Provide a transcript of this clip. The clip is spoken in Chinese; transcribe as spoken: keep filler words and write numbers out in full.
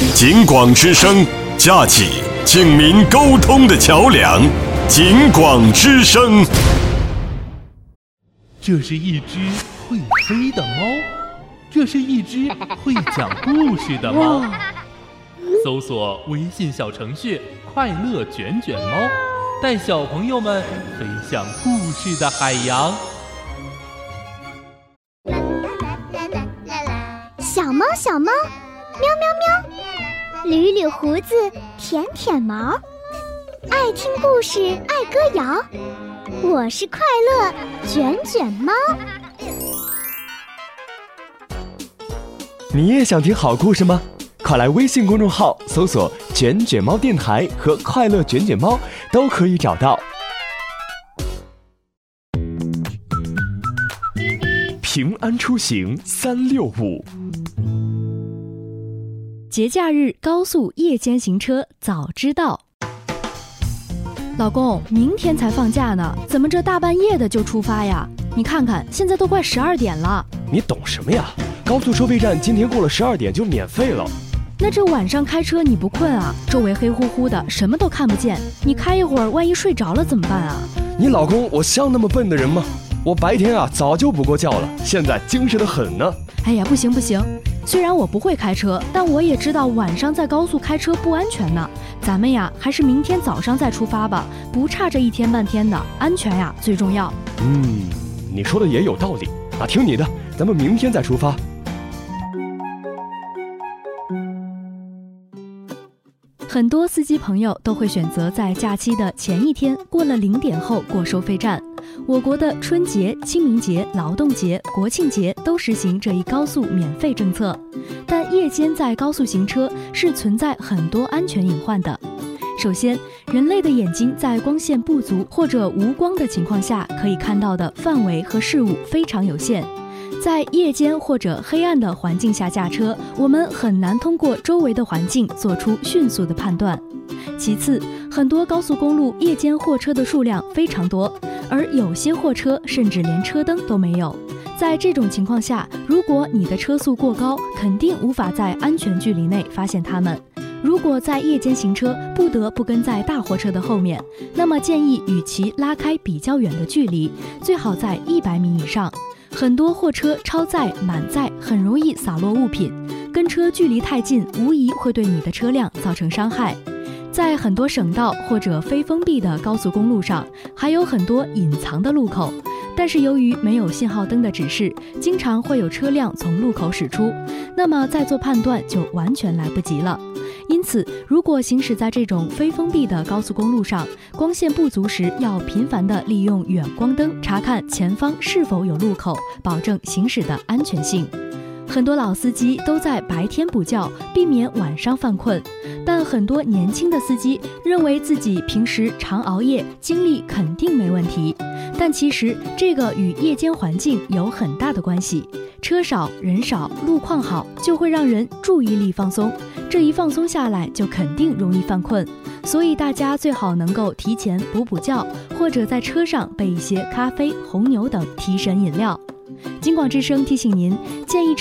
警广之声，架起警民沟通的桥梁。警广之声。 这是一只会飞的猫，这是一只会讲故事的猫。搜索微信小程序快乐卷卷猫，带小朋友们飞向故事的海洋。 小猫小猫，喵喵喵，捋捋胡子，舔舔毛，爱听故事，爱歌谣。我是快乐卷卷猫。 你也想听好故事吗？快来微信公众号搜索卷卷猫电台和快乐卷卷猫，都可以找到。平安出行三六五。 节假日高速夜间行车早知道。老公，明天才放假呢，怎么这大半夜的就出发呀？你看看，现在都快十二点了。 你懂什么呀？高速收费站今天过了十二点就免费了。 那这晚上开车你不困啊？周围黑乎乎的，什么都看不见，你开一会儿，万一睡着了怎么办啊？ 你老公我像那么笨的人吗？我白天啊早就补过觉了，现在精神得很呢。 哎呀，不行不行，虽然我不会开车，但我也知道晚上在高速开车不安全呢。咱们呀，还是明天早上再出发吧，不差这一天半天的，安全呀最重要。 嗯，你说的也有道理，那听你的，咱们明天再出发。 很多司机朋友都会选择在假期的前一天过了零点后过收费站。我国的春节、清明节、劳动节、国庆节都实行这一高速免费政策，但夜间在高速行车是存在很多安全隐患的。首先，人类的眼睛在光线不足或者无光的情况下，可以看到的范围和事物非常有限。在夜间或者黑暗的环境下驾车，我们很难通过周围的环境做出迅速的判断。其次，很多高速公路夜间货车的数量非常多，而有些货车甚至连车灯都没有。在这种情况下，如果你的车速过高，肯定无法在安全距离内发现它们。如果在夜间行车不得不跟在大货车的后面，那么建议与其拉开比较远的距离，最好在一百米以上。很多货车超载、满载，很容易洒落物品，跟车距离太近，无疑会对你的车辆造成伤害。在很多省道或者非封闭的高速公路上，还有很多隐藏的路口，但是由于没有信号灯的指示，经常会有车辆从路口驶出，那么再做判断就完全来不及了。因此，如果行驶在这种非封闭的高速公路上，光线不足时，要频繁地利用远光灯查看前方是否有路口，保证行驶的安全性。很多老司机都在白天补觉，避免晚上犯困，但很多年轻的司机认为自己平时常熬夜，精力肯定没问题，但其实这个与夜间环境有很大的关系。车少人少，路况好，就会让人注意力放松，这一放松下来就肯定容易犯困，所以大家最好能够提前补补觉，或者在车上备一些咖啡、红牛等提神饮料。警广之声提醒您，建议